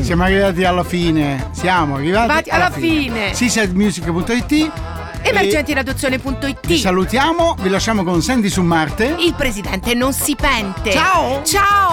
Siamo arrivati alla fine. Siamo arrivati alla fine. Seasidemusic.it, emergentiradozione.it. Vi salutiamo, vi lasciamo con Sandy su Marte. Il presidente non si pente. Ciao. Ciao.